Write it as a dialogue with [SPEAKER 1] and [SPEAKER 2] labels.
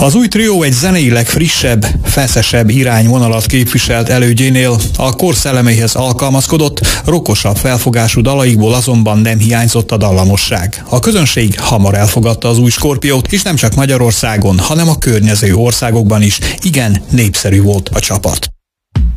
[SPEAKER 1] Az új trió egy zeneileg frissebb, feszesebb irányvonalat képviselt elődjénél, a kor szelleméhez alkalmazkodott, rockosabb felfogású dalaikból azonban nem hiányzott a dallamosság. A közönség hamar elfogadta az új Scorpiót, és nem csak Magyarországon, hanem a környező országokban is igen népszerű volt a csapat.